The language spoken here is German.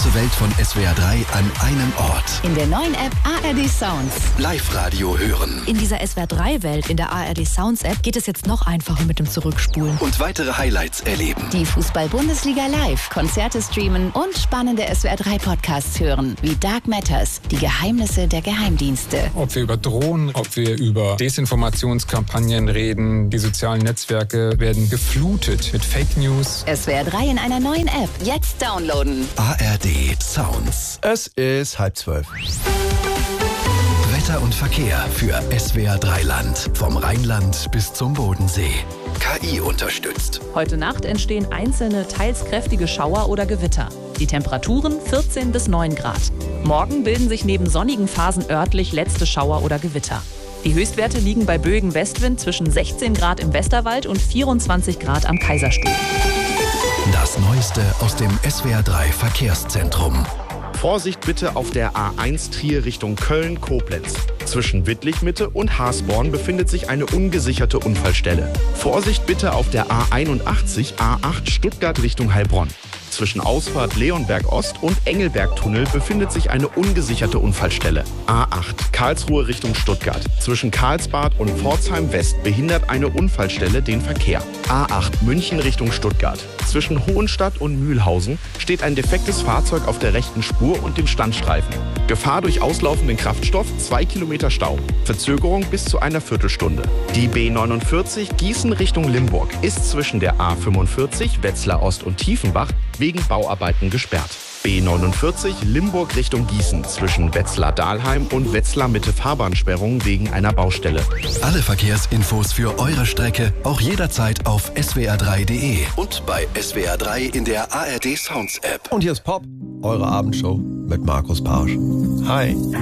ganze Welt von SWR 3 an einem Ort. In der neuen App ARD Sounds. Live-Radio hören. In dieser SWR 3-Welt in der ARD Sounds App geht es jetzt noch einfacher mit dem Zurückspulen. Und weitere Highlights erleben. Die Fußball-Bundesliga live, Konzerte streamen und spannende SWR 3 Podcasts hören, wie Dark Matters, die Geheimnisse der Geheimdienste. Ob wir über Drohnen, ob wir über Desinformationskampagnen reden, die sozialen Netzwerke werden geflutet mit Fake News. SWR 3 in einer neuen App. Jetzt downloaden. ARD Sounds. Es ist 11:30. Wetter und Verkehr für SWR 3 Land. Vom Rheinland bis zum Bodensee. KI unterstützt. Heute Nacht entstehen einzelne, teils kräftige Schauer oder Gewitter. Die Temperaturen 14 bis 9 Grad. Morgen bilden sich neben sonnigen Phasen örtlich letzte Schauer oder Gewitter. Die Höchstwerte liegen bei böigem Westwind zwischen 16 Grad im Westerwald und 24 Grad am Kaiserstuhl. Das Neueste aus dem SWR 3 Verkehrszentrum. Vorsicht bitte auf der A1 Trier Richtung Köln-Koblenz. Zwischen Wittlich-Mitte und Haßborn befindet sich eine ungesicherte Unfallstelle. Vorsicht bitte auf der A81 A8 Stuttgart Richtung Heilbronn. Zwischen Ausfahrt Leonberg Ost und Engelberg-Tunnel befindet sich eine ungesicherte Unfallstelle. A8 Karlsruhe Richtung Stuttgart. Zwischen Karlsbad und Pforzheim West behindert eine Unfallstelle den Verkehr. A8 München Richtung Stuttgart. Zwischen Hohenstadt und Mühlhausen steht ein defektes Fahrzeug auf der rechten Spur und dem Standstreifen. Gefahr durch auslaufenden Kraftstoff, 2 Kilometer Stau. Verzögerung bis zu einer Viertelstunde. Die B49 Gießen Richtung Limburg ist zwischen der A45 Wetzlar Ost und Tiefenbach wegen Bauarbeiten gesperrt. B49 Limburg Richtung Gießen zwischen Wetzlar-Dahlheim und Wetzlar-Mitte Fahrbahnsperrung wegen einer Baustelle. Alle Verkehrsinfos für eure Strecke auch jederzeit auf swr3.de und bei SWR 3 in der ARD Sounds App. Und hier ist Pop, eure Abendshow mit Markus Pausch. Hi.